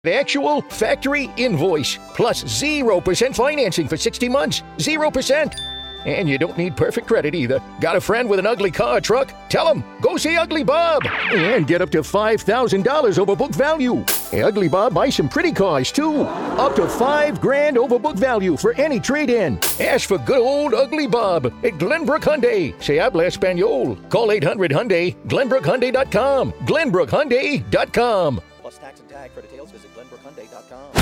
The actual factory invoice, plus 0% financing for 60 months. 0%. And you don't need perfect credit either. Got a friend with an ugly car or truck? Tell him, go see Ugly Bob. And get up to $5,000 over book value. Hey, Ugly Bob buys some pretty cars, too. Up to $5,000 over book value for any trade-in. Ask for good old Ugly Bob at Glenbrook Hyundai. Se habla Espanol. Call 800-HYUNDAI, GlenbrookHyundai.com. GlenbrookHyundai.com. Plus tax and tag. For details, visit GlenbrookHyundai.com.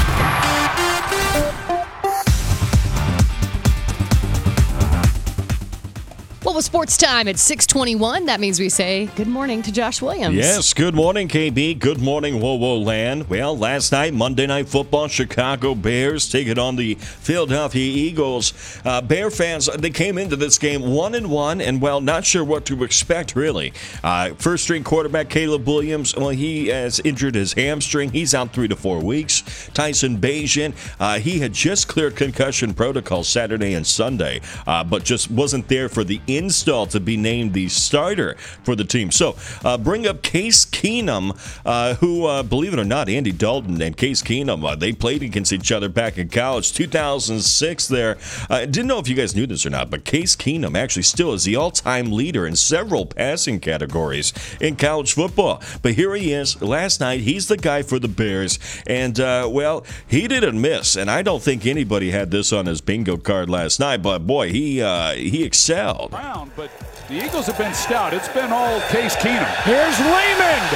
Well, with sports time at 6:21, that means we say good morning to Josh Williams. Yes, good morning, KB. Good morning, Whoa Land. Well, last night, Monday Night Football, Chicago Bears taking on the Philadelphia Eagles. Bear fans, they came into this game 1-1, and, well, not sure what to expect, really. First-string quarterback Caleb Williams, well, he has injured his hamstring. He's out 3 to 4 weeks. Tyson Bagent, he had just cleared concussion protocol Saturday and Sunday, but just wasn't there for the install to be named the starter for the team. So bring up Case Keenum, who, believe it or not, Andy Dalton and Case Keenum, they played against each other back in college, 2006 there. Didn't know if you guys knew this or not, but Case Keenum actually still is the all-time leader in several passing categories in college football. But here he is. Last night, he's the guy for the Bears, and, well, he didn't miss, and I don't think anybody had this on his bingo card last night, but, boy, he excelled. But the Eagles have been stout. It's been all Case Keenum. Here's Raymond.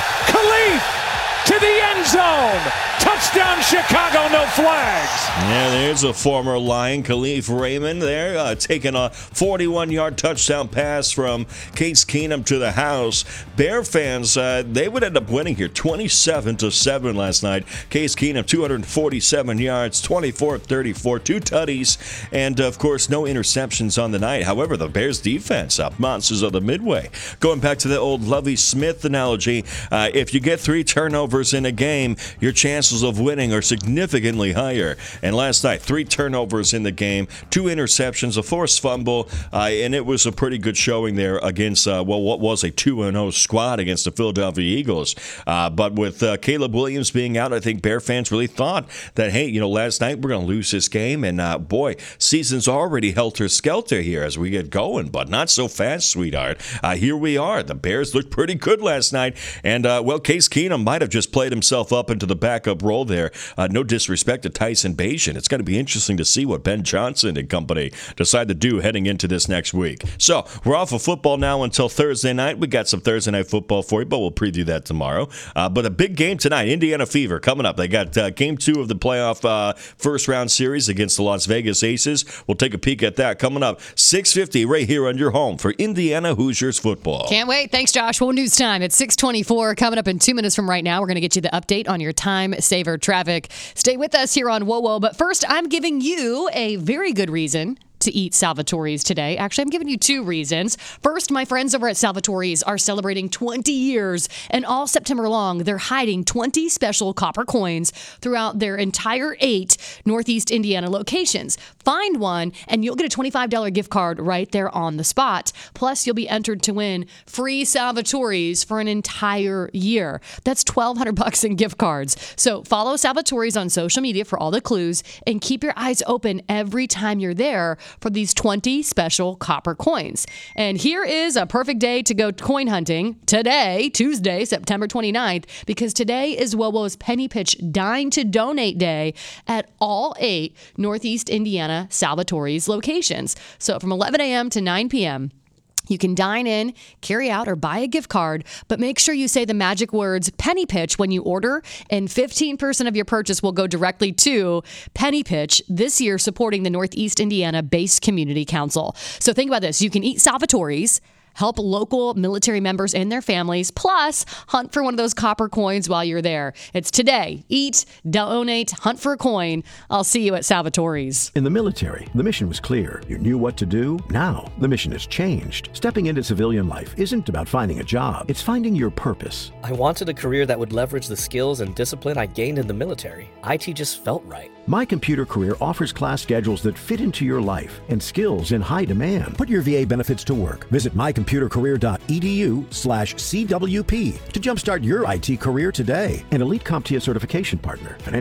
Khalif to the end zone. Touchdown, Chicago, no flags. Yeah, there's a former Lion, Khalif Raymond there, taking a 41-yard touchdown pass from Case Keenum to the house. Bear fans, they would end up winning here 27-7 last night. Case Keenum, 247 yards, 24-34, 2 tutties, and, of course, no interceptions on the night. However, the Bears defense, monsters of the Midway. Going back to the old Lovie Smith analogy, if you get 3 turnovers in a game, your chances of winning are significantly higher. And last night, 3 turnovers in the game, 2 interceptions, a forced fumble, and it was a pretty good showing there against, what was a 2-0 squad against the Philadelphia Eagles. But with Caleb Williams being out, I think Bear fans really thought that, hey, last night we're going to lose this game, and boy, season's already helter-skelter here as we get going, but not so fast, sweetheart. Here we are. The Bears looked pretty good last night, and, well, Case Keenum might have just played himself up into the backup role there. No disrespect to Tyson Bagent. It's going to be interesting to see what Ben Johnson and company decide to do heading into this next week. So we're off of football now until Thursday night. We got some Thursday night football for you, but we'll preview that tomorrow. But a big game tonight, Indiana Fever coming up. They got game 2 of the playoff first round series against the Las Vegas Aces. We'll take a peek at that coming up 6:50 right here on your home for Indiana Hoosiers football. Can't wait. Thanks, Josh. Well, news time at 6:24. Coming up in 2 minutes from right now, we're going to get you the update on your time saver traffic. Stay with us here on WOWO. But first, I'm giving you a very good reason to eat Salvatore's today. Actually, I'm giving you 2 reasons. First, my friends over at Salvatore's are celebrating 20 years, and all September long, they're hiding 20 special copper coins throughout their entire 8 Northeast Indiana locations. Find one, and you'll get a $25 gift card right there on the spot. Plus, you'll be entered to win free Salvatore's for an entire year. That's $1,200 in gift cards. So follow Salvatore's on social media for all the clues, and keep your eyes open every time you're there for these 20 special copper coins. And here is a perfect day to go coin hunting today, Tuesday, September 29th, because today is WOWO's Penny Pitch Dine to Donate Day at all 8 Northeast Indiana Salvatore's locations. So from 11 a.m. to 9 p.m., you can dine in, carry out, or buy a gift card, but make sure you say the magic words Penny Pitch when you order, and 15% of your purchase will go directly to Penny Pitch, this year supporting the Northeast Indiana-based Community Council. So think about this. You can eat Salvatore's, help local military members and their families, plus hunt for one of those copper coins while you're there. It's today. Eat, donate, hunt for a coin. I'll see you at Salvatore's. In the military, the mission was clear. You knew what to do. Now, the mission has changed. Stepping into civilian life isn't about finding a job. It's finding your purpose. I wanted a career that would leverage the skills and discipline I gained in the military. IT just felt right. My Computer Career offers class schedules that fit into your life and skills in high demand. Put your VA benefits to work. Visit elitecomputercareer.edu/CWP to jumpstart your IT career today. An Elite CompTIA certification partner.